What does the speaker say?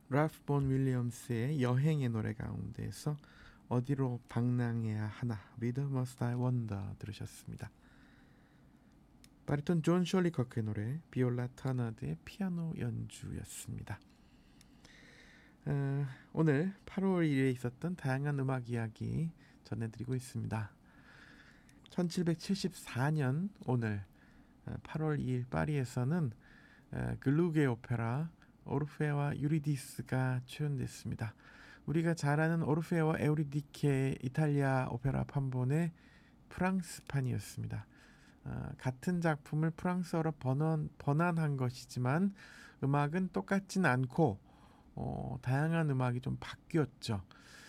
랄프 본 윌리엄스의 여행의 노래 가운데에서 어디로 방랑해야 하나 Whither Must I Wander 들으셨습니다. 바리톤 존 셜리커크의 노래 비올라 터너드의 피아노 연주였습니다. 오늘 8월 2일에 있었던 다양한 음악 이야기 전해드리고 있습니다. 1774년 오늘 8월 2일 파리에서는 글루게 오페라 오르페와 유리디스가 초연됐습니다. 우리가 잘 아는 오르페와 에우리디케 이탈리아 오페라 판본의 프랑스판이었습니다. 같은 작품을 프랑스어로 번안한 것이지만 음악은 똑같진 않고 다양한 음악이 좀 바뀌었죠.